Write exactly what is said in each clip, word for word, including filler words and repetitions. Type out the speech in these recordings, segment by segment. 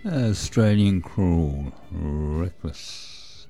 Australian Cruel, Reckless.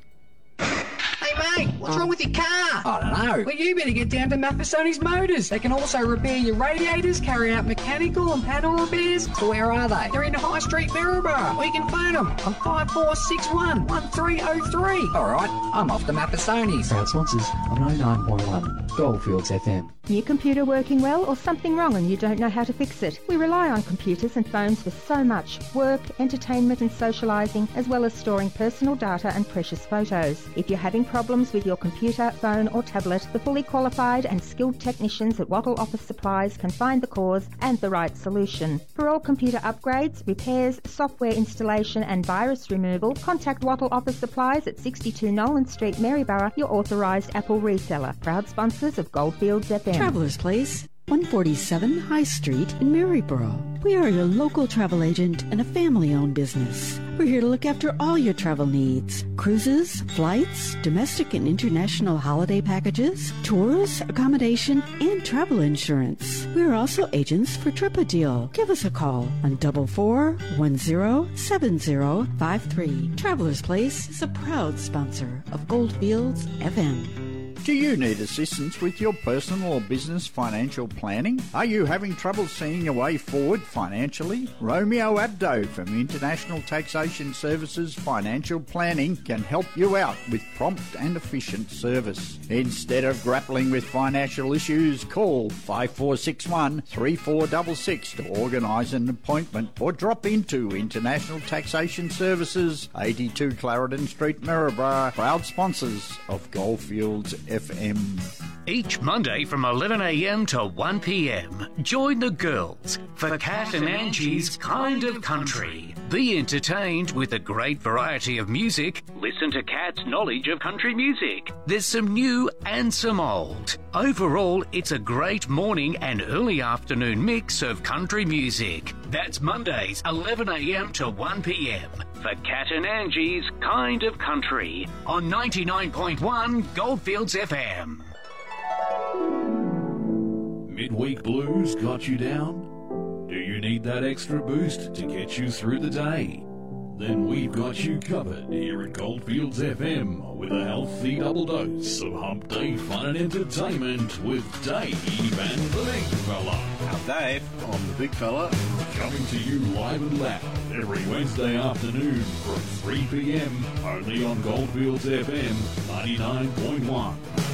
Hey mate, what's wrong with your car? I don't know. Well, you better get down to Maffesoni's Motors. They can also repair your radiators, carry out mechanical and panel repairs. So where are they? They're in High Street, Maryborough. We can phone them on five four six one, one three oh three. All right, I'm off to Maffesoni's. Proud sponsors on oh nine point one Goldfields F M. New computer working well or something wrong and you don't know how to fix it? We rely on computers and phones for so much. Work, entertainment and socialising, as well as storing personal data and precious photos. If you're having problems with your computer, phone or tablet, the fully qualified and skilled technicians at Wattle Office Supplies can find the cause and the right solution. For all computer upgrades, repairs, software installation and virus removal, contact Wattle Office Supplies at sixty-two Nolan Street, Maryborough, your authorised Apple reseller. Proud sponsors of Goldfields F M. Traveller's Place, one forty-seven High Street in Maryborough. We are your local travel agent and a family-owned business. We're here to look after all your travel needs. Cruises, flights, domestic and international holiday packages, tours, accommodation, and travel insurance. We are also agents for TripAdeal. Give us a call on double four one zero seven zero five three. Traveller's Place is a proud sponsor of Goldfields F M. Do you need assistance with your personal or business financial planning? Are you having trouble seeing your way forward financially? Romeo Abdo from International Taxation Services Financial Planning can help you out with prompt and efficient service. Instead of grappling with financial issues, call five four six one, three four six six to organise an appointment or drop into International Taxation Services, eighty-two Clarendon Street, Maryborough, proud sponsors of Goldfields F M. Each Monday from eleven a m to one p m, join the girls for Cat and Angie's Kind of Country. Be entertained with a great variety of music. Listen to Cat's knowledge of country music. There's some new and some old. Overall, it's a great morning and early afternoon mix of country music. That's Mondays, eleven a m to one p m for Cat and Angie's Kind of Country on ninety-nine point one Goldfields F M. Midweek blues got you down? Do you need that extra boost to get you through the day? Then we've got you covered here at Goldfields F M with a healthy double dose of hump day fun and entertainment with Dave and the Big Fella. Now Dave, I'm the Big Fella. Coming to you live and loud every Wednesday afternoon from three p m only on Goldfields F M ninety-nine point one.